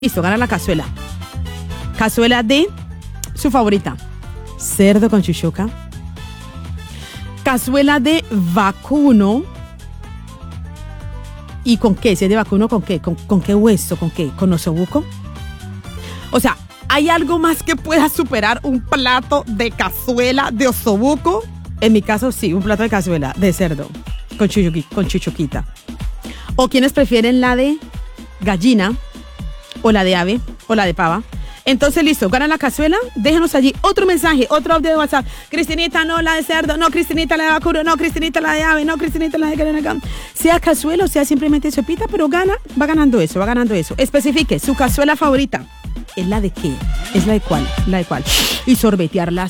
Listo, gana la cazuela. Cazuela de su favorita. Cerdo con chuchuca. Cazuela de vacuno. ¿Y con qué? Si es de vacuno, ¿con qué? ¿Con qué hueso? ¿Con qué? ¿Con osobuco? O sea, ¿hay algo más que pueda superar un plato de cazuela de osobuco? En mi caso, sí, un plato de cazuela de cerdo con chuchuquita. ¿O quienes prefieren la de gallina o la de ave o la de pava? Entonces, listo, ganan la cazuela, déjenos allí otro mensaje, otro audio de WhatsApp. Cristinita, no, la de cerdo, no, Cristinita, la de vacuno, no, Cristinita, la de ave, no, Cristinita, la de gallina. Sea cazuela o sea simplemente sopita, pero va ganando eso. Especifique, su cazuela favorita. ¿Es la de qué? ¿Es la de cuál? La de cuál. Y sorbetearla